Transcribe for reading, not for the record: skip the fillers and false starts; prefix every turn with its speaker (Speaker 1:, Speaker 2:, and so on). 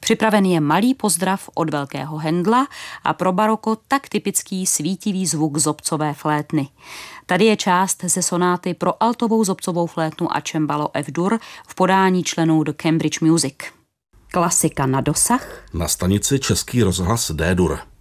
Speaker 1: Připraven je malý pozdrav od velkého Händla a pro baroko tak typický svítivý zvuk zobcové flétny. Tady je část ze sonáty pro altovou zobcovou flétnu a cembalo F-dur v podání členů The Cambridge Music. Klasika na dosah.
Speaker 2: Na stanici Český rozhlas D-dur.